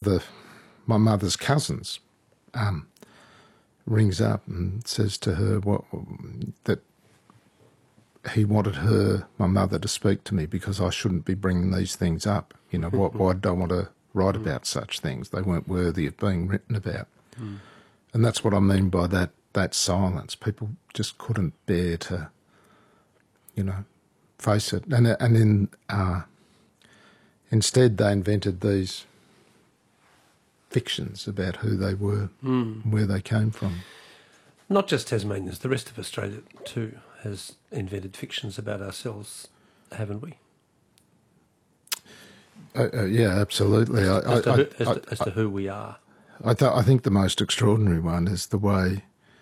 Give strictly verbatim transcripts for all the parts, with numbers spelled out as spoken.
the my mother's cousins um, rings up and says to her what that he wanted her, my mother, to speak to me because I shouldn't be bringing these things up. You know, what, why don't want to write about such things? They weren't worthy of being written about. Mm. And that's what I mean by that that silence. People just couldn't bear to, you know, face it. And and in uh, instead they invented these fictions about who they were, mm. where they came from. Not just Tasmanians, the rest of Australia too has invented fictions about ourselves, haven't we? Uh, uh, yeah, absolutely. As, I, as, to, I, who, I, as, I, to, as to who we are. I, th- I think the most extraordinary one is the way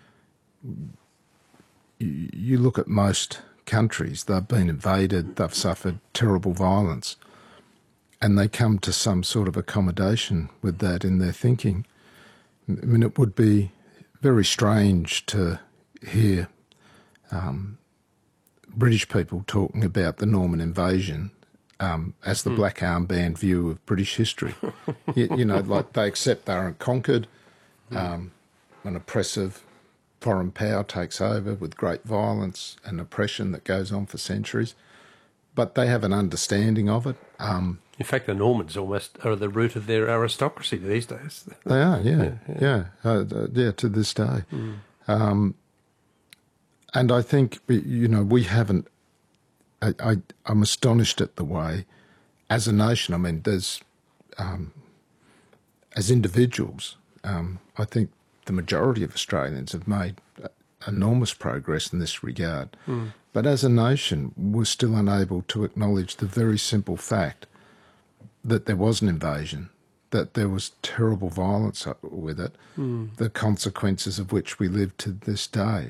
you, you look at most countries. They've been invaded, they've suffered terrible violence, and they come to some sort of accommodation with that in their thinking. I mean, it would be very strange to hear um, British people talking about the Norman invasion um, as the mm. black armband view of British history. you, you know, like they accept they are conquered, um, an oppressive foreign power takes over with great violence and oppression that goes on for centuries, but they have an understanding of it. Um, In fact, the Normans almost are the root of their aristocracy these days. They are, yeah, yeah, yeah, yeah, uh, yeah to this day. Mm. Um, and I think, you know, we haven't, I, I, I'm astonished at the way, as a nation, I mean, there's, um, as individuals, um, I think the majority of Australians have made enormous progress in this regard. Mm. But as a nation, we're still unable to acknowledge the very simple fact that there was an invasion, that there was terrible violence with it, mm. the consequences of which we live to this day.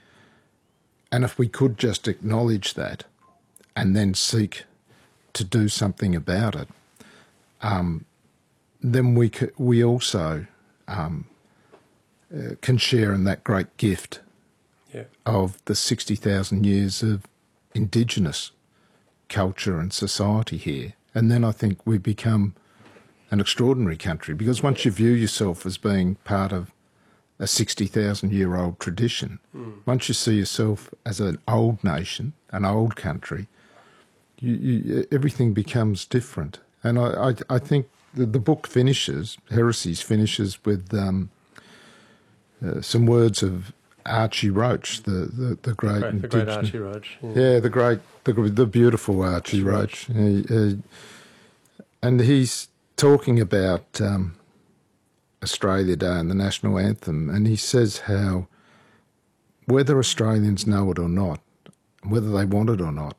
And if we could just acknowledge that and then seek to do something about it, um, then we c- we also um, uh, can share in that great gift yeah. of the sixty thousand years of Indigenous culture and society here. And then I think we become an extraordinary country, because once you view yourself as being part of a sixty thousand year old tradition, mm. once you see yourself as an old nation, an old country, you, you, everything becomes different. And I, I, I think the, the book finishes, Heresies finishes with um, uh, some words of Archie Roach, the, the, the great... The great, the great Archie Roach. Yeah. yeah, the great, the, the beautiful Archie Roach. Roach. Uh, uh, and he's talking about um, Australia Day and the national anthem, and he says how whether Australians know it or not, whether they want it or not,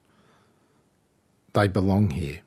they belong here.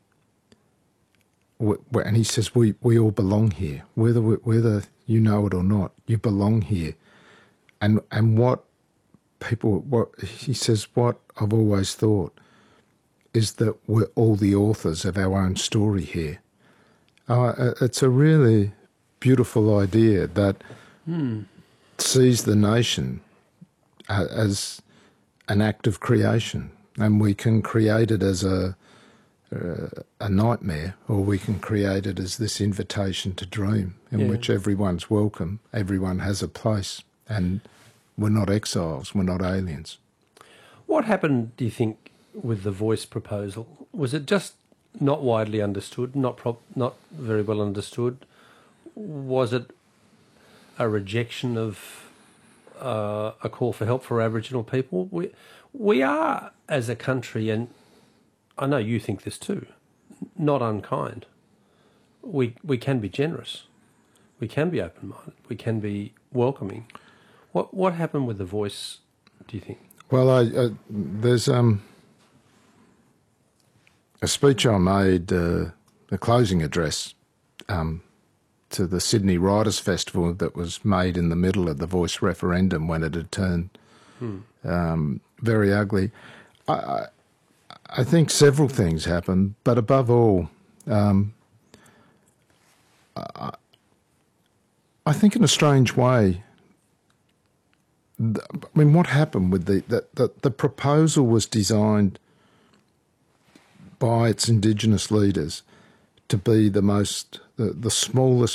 And he says we, we all belong here, whether we, whether you know it or not, you belong here. And and what people, what he says, what I've always thought is that we're all the authors of our own story here. Uh, it's a really beautiful idea that hmm. sees the nation uh, as an act of creation, and we can create it as a uh, a nightmare, or we can create it as this invitation to dream, in yeah. which everyone's welcome, everyone has a place, and we're not exiles, we're not aliens. What happened, do you think, with the Voice proposal? Was it just not widely understood, not pro- not very well understood? Was it a rejection of uh, a call for help for Aboriginal people? We we are, as a country, and I know you think this too, not unkind. We we can be generous. We can be open-minded. We can be welcoming. What what happened with the Voice, do you think? Well, I, uh, there's um, a speech I made, uh, a closing address um, to the Sydney Writers' Festival that was made in the middle of the Voice referendum when it had turned hmm. um, very ugly. I, I, I think several things happened, but above all, um, I, I think in a strange way, I mean, what happened with the, the, the, the proposal was designed by its Indigenous leaders to be the most, the, the smallest